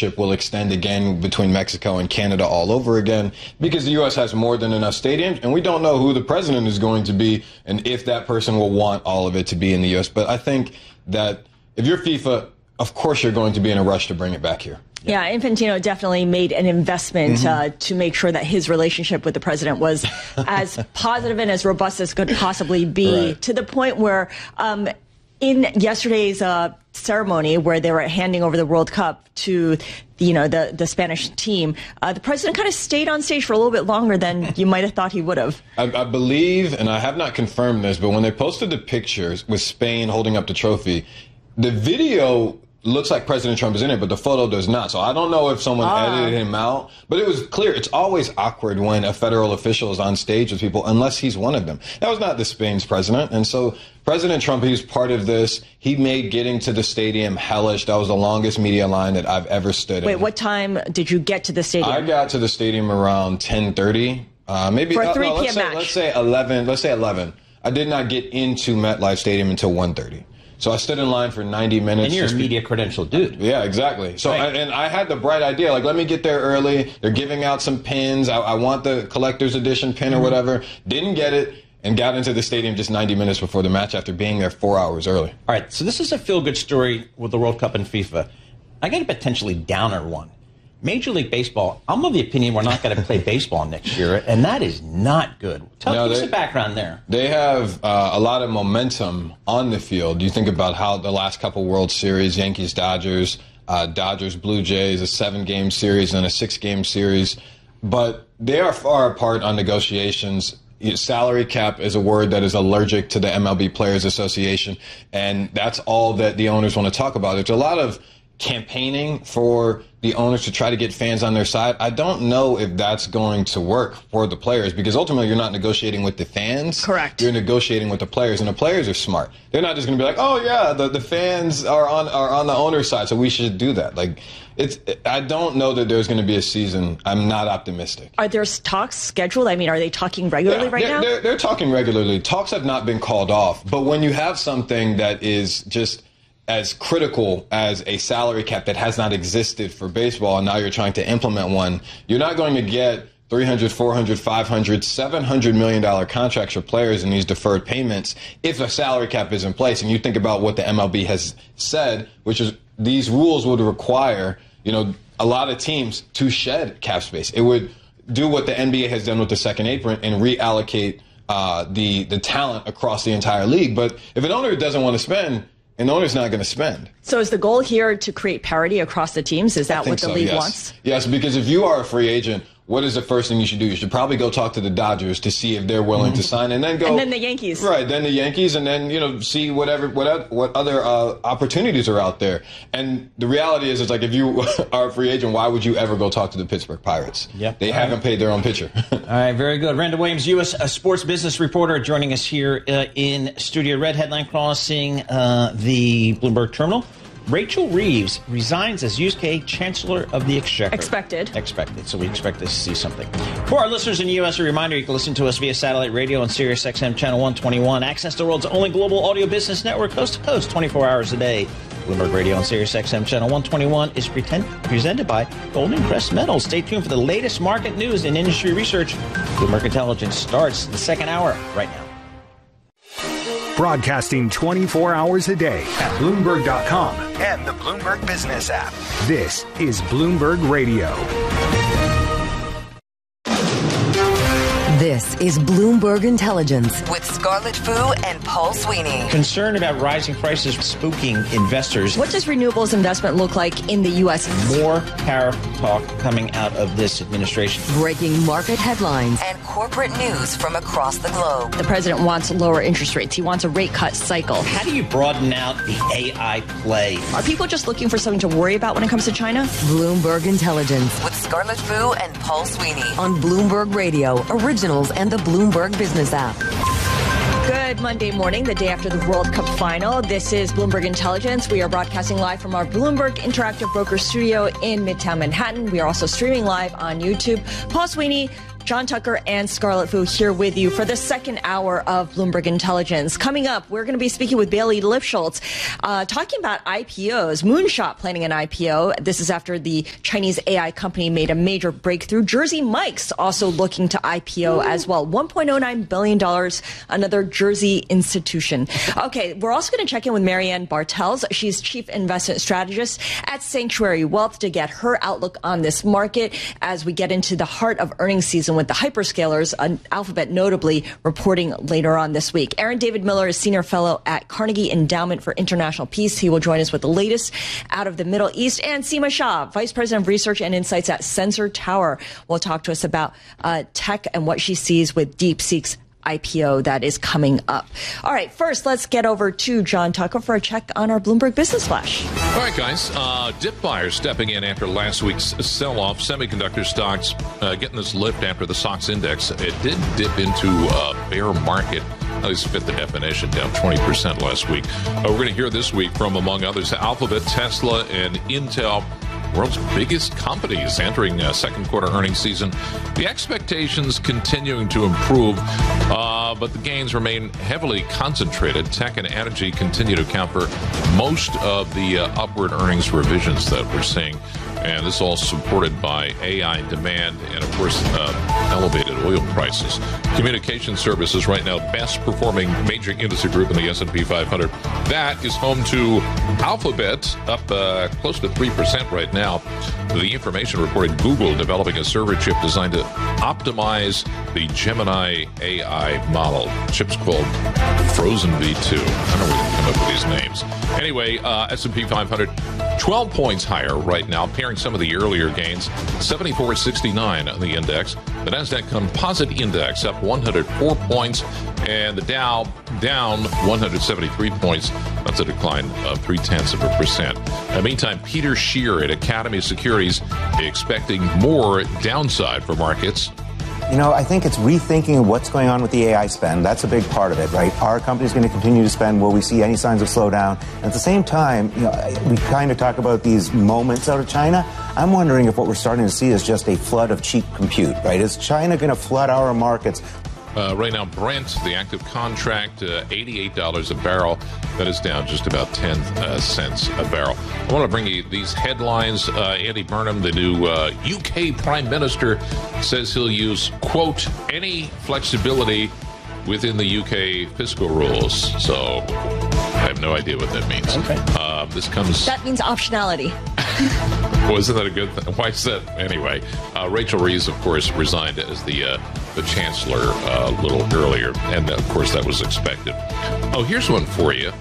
relationship will extend again between Mexico and Canada all over again, because the U.S. has more than enough stadiums, and we don't know who the president is going to be and if that person will want all of it to be in the U.S. But I think that if you're FIFA, of course you're going to be in a rush to bring it back here. Yeah, Infantino definitely made an investment to make sure that his relationship with the president was as positive and as robust as could possibly be, to the point where in yesterday's ceremony where they were handing over the World Cup to the Spanish team, the president kind of stayed on stage for a little bit longer than you might have thought he would have. I believe, and I have not confirmed this, but when they posted the pictures with Spain holding up the trophy, the video looks like President Trump is in it, but the photo does not. So I don't know if someone edited him out, but it was clear. It's always awkward when a federal official is on stage with people, unless he's one of them. That was not the Spain's president. And so President Trump, he's part of this. He made getting to the stadium hellish. That was the longest media line that I've ever stood in. Wait, what time did you get to the stadium? I got to the stadium around 10:30. Maybe for a 3 p.m. match. Let's say 11. Let's say 11. I did not get into MetLife Stadium until 1:30. So I stood in line for 90 minutes. And you're a media credential dude. Yeah, exactly. So I had the bright idea, like, let me get there early. They're giving out some pins. I want the collector's edition pin or whatever. Didn't get it and got into the stadium just 90 minutes before the match after being there 4 hours early. All right, so this is a feel-good story with the World Cup and FIFA. I got a potentially downer one. Major League Baseball, I'm of the opinion we're not going to play baseball next year, and that is not good. Give us the background there. They have a lot of momentum on the field. You think about how the last couple World Series, Yankees-Dodgers, Dodgers-Blue Jays, a 7-game series and a 6-game series, but they are far apart on negotiations. Salary cap is a word that is allergic to the MLB Players Association, and that's all that the owners want to talk about. There's a lot of campaigning for the owners to try to get fans on their side. I don't know if that's going to work for the players, because ultimately you're not negotiating with the fans. Correct. You're negotiating with the players, and the players are smart. They're not just going to be like, oh yeah, the fans are on the owner's side, so we should do that. Like, I don't know that there's going to be a season. I'm not optimistic. Are there talks scheduled? I mean, are they talking regularly now? They're talking regularly. Talks have not been called off, but when you have something that is just as critical as a salary cap that has not existed for baseball, and now you're trying to implement one, you're not going to get $300, $400, $500, $700 million contracts for players in these deferred payments if a salary cap is in place. And you think about what the MLB has said, which is these rules would require, a lot of teams to shed cap space. It would do what the NBA has done with the second apron and reallocate the talent across the entire league. But if an owner doesn't want to spend, an owner's not going to spend. So is the goal here to create parity across the teams? Is that what the league wants? Yes, because if you are a free agent, what is the first thing you should do? You should probably go talk to the Dodgers to see if they're willing to sign, and then go. And then the Yankees. Right, then the Yankees, and then see what other opportunities are out there. And the reality is, it's like, if you are a free agent, why would you ever go talk to the Pittsburgh Pirates? Yep. They haven't paid their own pitcher. All right, very good. Randall Williams, U.S. sports business reporter, joining us here in studio. Red headline crossing the Bloomberg terminal. Rachel Reeves resigns as UK Chancellor of the Exchequer. Expected. So we expect to see something. For our listeners in the U.S., a reminder, you can listen to us via satellite radio on Sirius XM Channel 121. Access the world's only global audio business network, coast to coast, 24 hours a day. Bloomberg Radio on Sirius XM Channel 121 is presented by Golden Crest Metals. Stay tuned for the latest market news and industry research. Bloomberg Intelligence starts the second hour right now. Broadcasting 24 hours a day at Bloomberg.com and the Bloomberg Business app. This is Bloomberg Radio. This is Bloomberg Intelligence with Scarlett Fu and Paul Sweeney. Concern about rising prices spooking investors. What does renewables investment look like in the U.S.? More tariff talk coming out of this administration. Breaking market headlines and corporate news from across the globe. The president wants lower interest rates. He wants a rate cut cycle. How do you broaden out the AI play? Are people just looking for something to worry about when it comes to China? Bloomberg Intelligence with Scarlett Fu and Paul Sweeney on Bloomberg Radio, Originals and the Bloomberg Business app. Good Monday morning, the day after the World Cup final. This is Bloomberg Intelligence. We are broadcasting live from our Bloomberg Interactive Broker Studio in Midtown Manhattan. We are also streaming live on YouTube. Paul Sweeney, John Tucker and Scarlett Fu here with you for the second hour of Bloomberg Intelligence. Coming up, we're going to be speaking with Bailey Lipschultz, talking about IPOs. Moonshot planning an IPO. This is after the Chinese AI company made a major breakthrough. Jersey Mike's also looking to IPO as well. $1.09 billion, another Jersey institution. Okay, we're also going to check in with Marianne Bartels. She's Chief Investment Strategist at Sanctuary Wealth to get her outlook on this market as we get into the heart of earnings season with the hyperscalers, Alphabet notably, reporting later on this week. Aaron David Miller is Senior Fellow at Carnegie Endowment for International Peace. He will join us with the latest out of the Middle East. And Seema Shah, Vice President of Research and Insights at Sensor Tower, will talk to us about tech and what she sees with DeepSeek's IPO that is coming up. All right, first, let's get over to John Tucker for a check on our Bloomberg Business Flash. All right, guys. Dip buyers stepping in after last week's sell-off. Semiconductor stocks getting this lift after the SOX index. It did dip into a bear market. At least fit the definition, down 20% last week. We're going to hear this week from, among others, Alphabet, Tesla, and Intel. World's biggest companies entering second quarter earnings season. The expectations continuing to improve, but the gains remain heavily concentrated. Tech and energy continue to account for most of the upward earnings revisions that we're seeing. And this is all supported by AI demand and, of course, elevated oil prices. Communication services right now best performing major industry group in the S&P 500. That is home to Alphabet, up close to 3% right now. The information reported Google developing a server chip designed to optimize the Gemini AI model. Chip's called Frozen V2. I don't know where they come up with these names. Anyway, S&P 500, 12 points higher right now, pairing some of the earlier gains. 74.69 on the index. The NASDAQ Composite Index up 104 points, and the Dow down 173 points. That's a decline of 0.3%. Meantime, Peter Scheer at Academy Securities expecting more downside for markets. You know, I think it's rethinking what's going on with the AI spend. That's a big part of it, right? Are companies going to continue to spend? Will we see any signs of slowdown? And at the same time, you know, we kind of talk about these moments out of China. I'm wondering if what we're starting to see is just a flood of cheap compute, right? Is China going to flood our markets? Right now, Brent, the active contract, $88 a barrel. That is down just about 10 cents a barrel. I want to bring you these headlines. Andy Burnham, the new UK Prime Minister, says he'll use, quote, any flexibility within the UK fiscal rules. So I have no idea what that means. Okay. That means optionality. Well, isn't that a good thing? Why is that? Anyway, Rachel Reeves, of course, resigned as the chancellor a little earlier, and of course that was expected. Oh, here's one for you.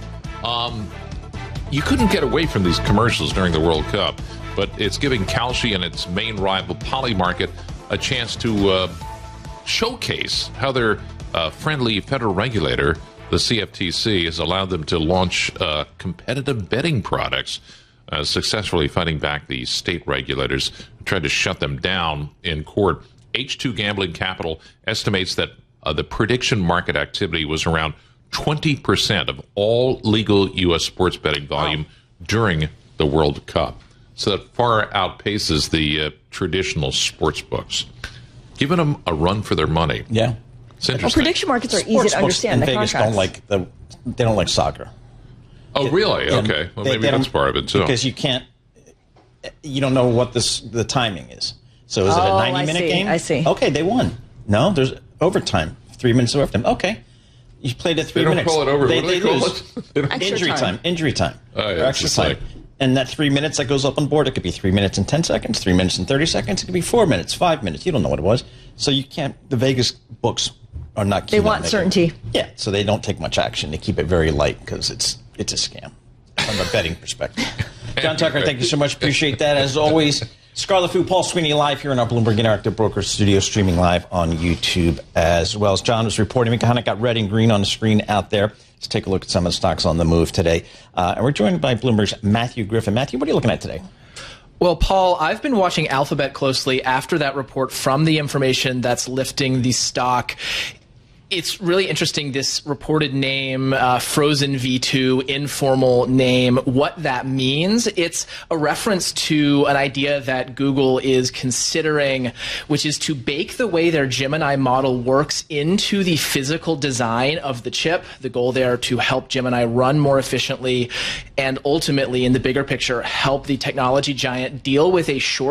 You couldn't get away from these commercials during the World Cup, but it's giving Kalshi and its main rival Polymarket a chance to showcase how their friendly federal regulator, the CFTC, has allowed them to launch competitive betting products, successfully fighting back the state regulators who tried to shut them down in court. H2 Gambling Capital estimates that the prediction market activity was around 20% of all legal U.S. sports betting volume during the World Cup. So that far outpaces the traditional sports books, giving them a run for their money. Yeah. It's interesting. Well, prediction markets are easy to understand. In Vegas they don't like soccer. Oh, really? Okay. Well, maybe that's part of it, too. Because you don't know what the timing is. So is it a 90-minute game? I see. Okay, they won. No, there's overtime. 3 minutes of overtime. Okay. You played it 3 minutes. They don't call it over. They lose. Injury time. Oh, yeah, extra time. And that 3 minutes that goes up on board, it could be 3 minutes and 10 seconds, 3 minutes and 30 seconds. It could be 4 minutes, 5 minutes. You don't know what it was. So you can't, the Vegas books are not keen. They want certainty. Yeah, so they don't take much action. They keep it very light because it's a scam from a betting perspective. John Tucker, thank you so much. Appreciate that. As always, Scarlett Fu, Paul Sweeney live here in our Bloomberg Interactive Brokers studio, streaming live on YouTube as well. As John was reporting, we kind of got red and green on the screen out there. Let's take a look at some of the stocks on the move today. And we're joined by Bloomberg's Matthew Griffin. Matthew, what are you looking at today? Well, Paul, I've been watching Alphabet closely after that report from the information that's lifting the stock. It's really interesting, this reported name, Frozen V2, informal name, what that means. It's a reference to an idea that Google is considering, which is to bake the way their Gemini model works into the physical design of the chip. The goal there to help Gemini run more efficiently and ultimately, in the bigger picture, help the technology giant deal with a